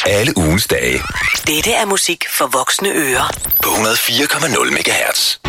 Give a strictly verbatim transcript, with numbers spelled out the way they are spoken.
alle ugens dage. Dette er musik for voksne ører. På hundrede og fire komma nul megahertz.